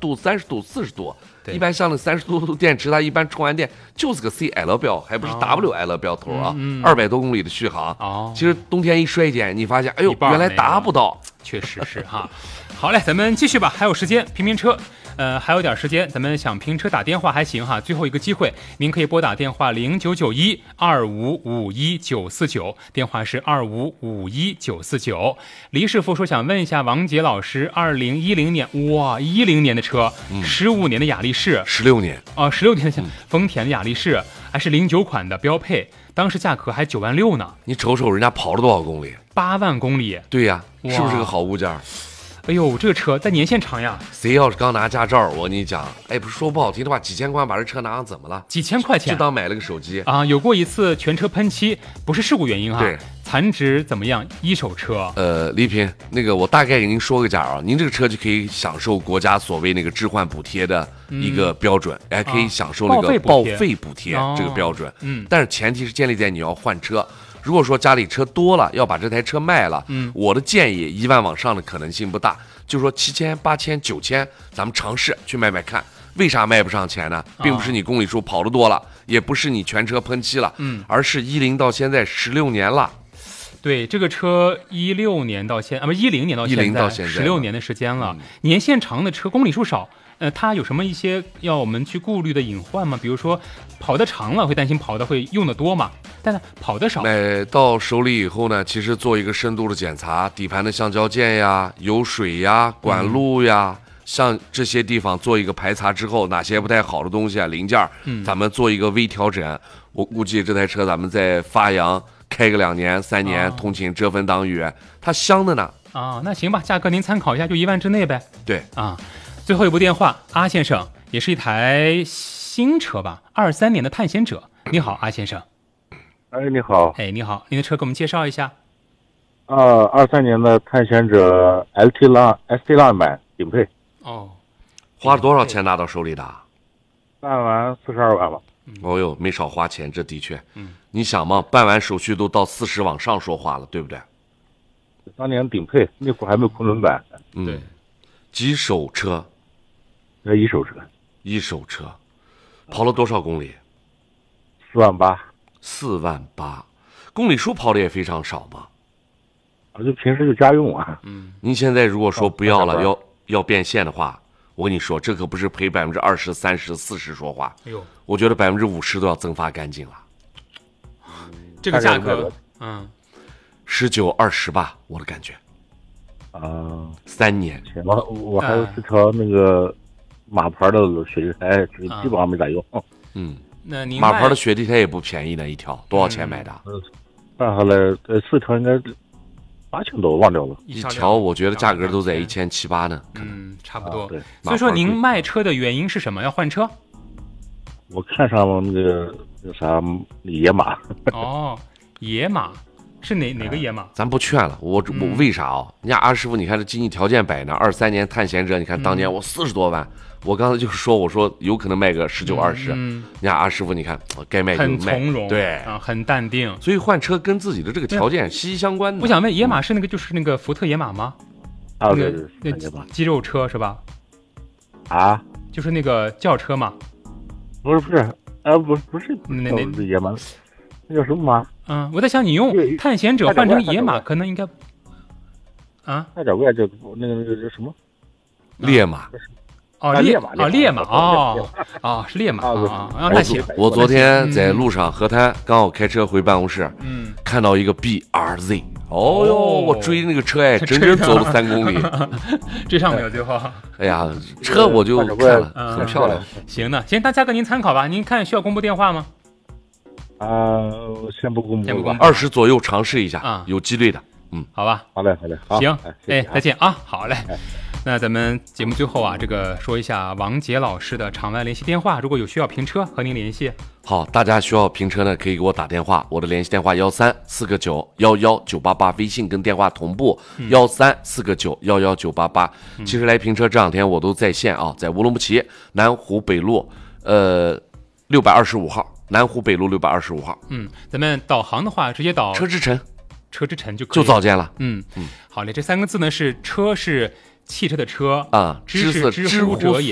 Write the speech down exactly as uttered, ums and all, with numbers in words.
度、三十度、四十度。一般像那三十度电池，它一般充完电就是个 C L 标，还不是 W L 标头啊，二百、嗯嗯、多公里的续航。哦，其实冬天一衰减，你发现，哎呦，原来达不到。 确实是哈。好嘞，咱们继续吧，还有时间，评评车。呃，还有点时间，咱们想评车打电话还行哈，最后一个机会，您可以拨打电话零九九一二五五一九四九，电话是二五五一九四九。黎师傅说想问一下王杰老师，二零一零年，哇，一零年的车，十五、嗯、年的雅力士， 十六年哦，十六年的丰田的雅力士，还是零九款的标配，当时价格还九万六呢。 你瞅瞅人家跑了多少公里？ 八万公里。 对呀，是不是个好物件？ 哎呦，这个车在年限长呀！ 谁要是刚拿驾照，我跟你讲，哎，不是说不好听的话，几千块把这车拿上怎么了？ 几千块钱就当买了个手机啊！有过一次全车喷漆，不是事故原因哈。 对， 残值怎么样？一手车。 呃，黎平，那个我大概给您说个价啊，您这个车就可以享受国家所谓那个置换补贴的一个标准，还、嗯、可以享受那个报废补贴这个标准。嗯，但是前提是建立在你要换车。如果说家里车多了，要把这台车卖了，嗯，我的建议一万往上的可能性不大，就说七千、八千、九千，咱们尝试去卖卖看。为啥卖不上钱呢？并不是你公里数跑得多了，也不是你全车喷漆了，嗯，而是一零到现在十六年了。 对，这个车一六年到现啊不一零年到现在，一零到现在十六年的时间了，嗯、年限长的车，公里数少。呃，它有什么一些要我们去顾虑的隐患吗？比如说，跑得长了会担心跑的会用的多嘛？但是跑得少， 买到手里以后呢，其实做一个深度的检查，底盘的橡胶件呀、油水呀、管路呀，嗯、像这些地方做一个排查之后，哪些不太好的东西啊、零件，嗯，咱们做一个微调整。我估计这台车咱们在发扬开个两年、三年，哦、通勤遮风挡雨，它香的呢。 啊，那行吧，价格您参考一下，就一万之内呗。 对啊。最后一部电话，阿先生，也是一台新车吧，二三年的探险者。你好，阿先生。 哎，你好。 哎，你好，您的车给我们介绍一下。 呃，二三年的探险者 L T 浪 S T 浪版顶配。 哦， 花了多少钱拿到手里的？ 办完四十二万吧。 嗯、哦呦，没少花钱，这的确。嗯，你想嘛，办完手续都到四十往上说话了，对不对？ 当年顶配那会儿还没有昆仑版。 嗯，对。几手车？ 那一手车， 一手车，跑了多少公里？ 四万八， 四万八，公里数跑的也非常少嘛。 啊，就平时就家用啊。 嗯，您现在如果说不要了，要要变现的话，我跟你说，这可不是赔百分之二十、三十、四十说话。哎呦，我觉得百分之五十都要增发干净了。 这个价格，嗯， 十九二十吧，我的感觉。 啊、 呃，三年。 我我还有四条那个。马牌的雪地胎基本上没咋用。 嗯，那您马牌的雪地胎也不便宜呢，一条多少钱买的？ 嗯，办下来呃四条应该八千多，忘掉了。 一条我觉得价格都在一千七八呢。 嗯，差不多。 啊、对。 所以说您卖车的原因是什么？要换车？ 我看上了那个那啥野马。 哦，野马。是哪哪个野马？ 咱不劝了，我我为啥啊？人家阿师傅，你看这经济条件摆呢，二三年探险者，你看当年我四十多万，嗯、我刚才就是说，我说有可能卖个十九二十，人家阿师傅，你看该卖就卖， 很从容， 对啊，很淡定。 所以换车跟自己的这个条件息息相关的。 我想问，野马是那个就是那个福特野马吗？ 啊，对对， 那肌肉车是吧？ 啊， 就是那个轿车嘛？ 不是不是，啊不不是那那野马。那叫什么马？ 嗯，我在想你用探险者换成野马，可能应该啊， 大脚怪叫那个那个叫什么？ 烈马。 哦，烈马哦，烈马哦哦，是烈马啊啊！那行， 我昨天在路上河滩，刚好开车回办公室，嗯，看到一个 B R Z， 哦哟，我追那个车哎，整整走了三公里， 追上没有？最后， 哎呀，车我就看了，很漂亮。 行呢，行，大家给您参考吧。您看需要公布电话吗？ 啊、呃，先不公布吧， 二十左右尝试一下啊，有几率的，嗯， 好吧， 好嘞，好嘞，好行， 哎， 再见啊，好嘞。哎，那咱们节目最后啊，这个说一下王杰老师的场外联系电话，如果有需要评车和您联系。 好，大家需要评车呢，可以给我打电话，我的联系电话幺三四个九幺幺九八八，微信跟电话同步幺三四个九幺幺九八八。其实来评车这两天我都在线啊，在乌鲁木齐南湖北路呃六百二十五号。南湖北路六百二十五号。 嗯，咱们导航的话，直接导车之城， 车之城就可以就早间了。 嗯嗯，好嘞，这三个字呢是车是汽车的车啊， 知是知乎者也。